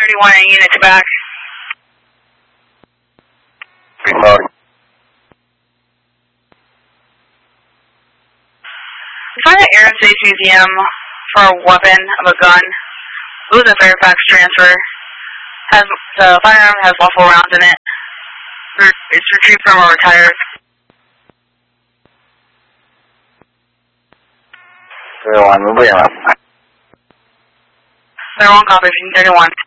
31 and units back. Find the Air and Space Museum for a weapon of a gun. It was a Fairfax transfer. The firearm has lawful rounds in it. It's retrieved from a retired. 31 moving up. 31 copy, 31.